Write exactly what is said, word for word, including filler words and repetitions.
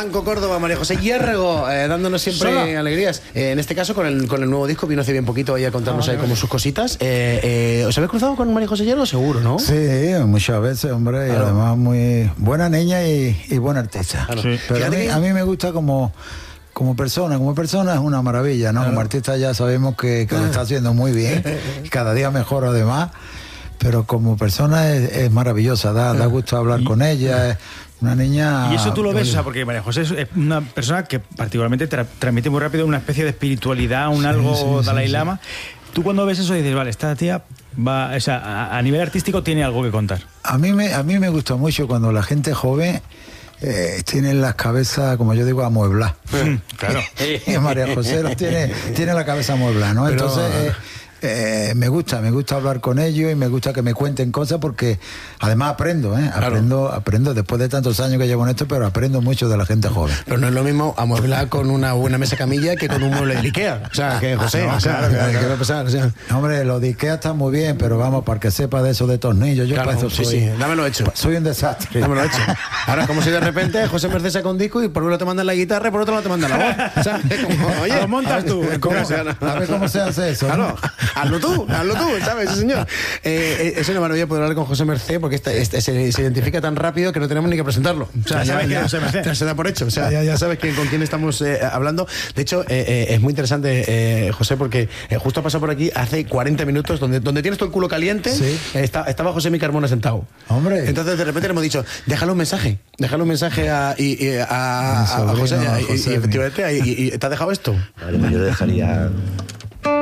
Blanco Córdoba, María José Hierro, eh, dándonos siempre ¿Sola? alegrías. Eh, en este caso, con el, con el nuevo disco, vino hace bien poquito ahí a contarnos ah, ahí como sus cositas. Eh, eh, ¿Os habéis cruzado con María José Hierro? Seguro, ¿no? Sí, muchas veces, hombre, claro. Y además muy buena niña y, y buena artista. Claro. Sí. Pero a mí, a mí me gusta como... Como persona, como persona es una maravilla, ¿no? Claro. Como artista ya sabemos que, que lo está haciendo muy bien, cada día mejor además, pero como persona es, es maravillosa, da, da gusto hablar y, con ella, es una niña... Y eso tú lo ves, o sea, porque María José es una persona que particularmente tra transmite muy rápido una especie de espiritualidad, un sí, algo sí, Dalai sí, Lama. Sí. Tú cuando ves eso dices, vale, esta tía va, o sea, a, a nivel artístico tiene algo que contar. A mí me, a mí me gusta mucho cuando la gente joven... Eh, tienen las cabezas, como yo digo, amuebladas. Claro. Y María José los tiene, tiene la cabeza amueblada, ¿no? Pero... Entonces, eh, eh, me gusta, me gusta hablar con ellos y me gusta que me cuenten cosas porque además aprendo, ¿eh? Aprendo, claro. aprendo después de tantos años que llevo en esto, pero aprendo mucho de la gente joven. Pero no es lo mismo amueblar con una buena mesa camilla que con un mueble de Ikea. O sea, que José, ah, no, o sea, claro, claro, ¿qué va a pasar? O sea, hombre, lo de Ikea está muy bien, pero vamos, para que sepa de eso de tornillos, yo claro, para eso sí, soy... sí, dámelo hecho. Soy un desastre. Dámelo hecho. Ahora, como si de repente José Merced saca un disco y por un lado te mandan la guitarra y por otro lado te mandan la voz. O sea, como, oye, lo montas tú. ¿Cómo, a ver cómo se hace eso. Claro, ¿no? hazlo tú, hazlo tú, ¿sabes? Sí, señor. Eh, es una maravilla poder hablar con José Merced porque esta, esta, se, se identifica tan rápido que no tenemos ni que presentarlo. O sea, ya, ya, ya, ya se da por hecho. O sea, ya, ya sabes quién, con quién estamos eh, hablando. De hecho, eh, eh, es muy interesante, eh, José, porque eh, justo ha pasado por aquí hace cuarenta minutos, donde, donde tienes todo el culo caliente, sí. eh, está, estaba José Mi Carmona sentado. Hombre. Entonces, de repente le hemos dicho, déjale un mensaje, déjale un mensaje a, y, y, a, a, a José, y, y, y efectivamente, y, y, ¿te ha dejado esto? Vale, pues yo le dejaría